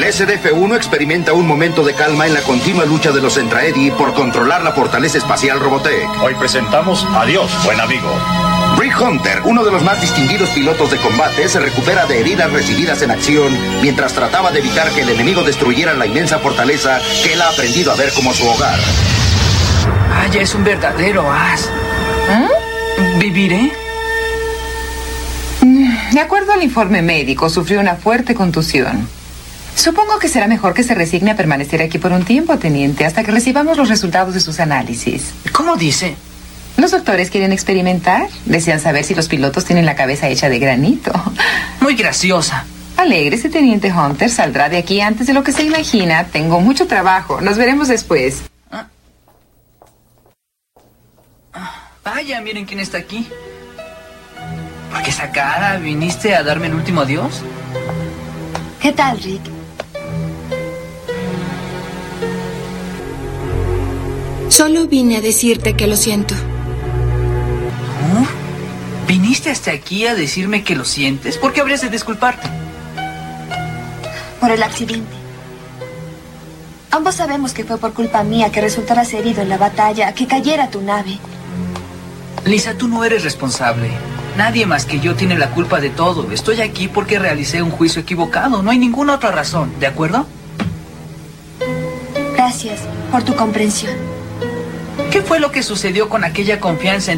El SDF-1 experimenta un momento de calma en la continua lucha de los Entraedi por controlar la fortaleza espacial Robotech. Hoy presentamos a Dios, buen amigo. Rick Hunter, uno de los más distinguidos pilotos de combate, se recupera de heridas recibidas en acción mientras trataba de evitar que el enemigo destruyera la inmensa fortaleza que él ha aprendido a ver como su hogar. Vaya, es un verdadero as. ¿Viviré? De acuerdo al informe médico, sufrió una fuerte contusión. Supongo que será mejor que se resigne a permanecer aquí por un tiempo, teniente, hasta que recibamos los resultados de sus análisis. ¿Cómo dice? Los doctores quieren experimentar. Desean saber si los pilotos tienen la cabeza hecha de granito. Muy graciosa. Alégrese, teniente Hunter. Saldrá de aquí antes de lo que se imagina. Tengo mucho trabajo. Nos veremos después. Vaya, miren quién está aquí. ¿Por qué esa cara? ¿Viniste a darme el último adiós? ¿Qué tal, Rick? Solo vine a decirte que lo siento. ¿Viniste hasta aquí a decirme que lo sientes? ¿Por qué habrías de disculparte? Por el accidente. Ambos sabemos que fue por culpa mía que resultaras herido en la batalla, que cayera tu nave. Lisa, tú no eres responsable. Nadie más que yo tiene la culpa de todo. Estoy aquí porque realicé un juicio equivocado. No hay ninguna otra razón, ¿de acuerdo? Gracias por tu comprensión. ¿Qué fue lo que sucedió con aquella confianza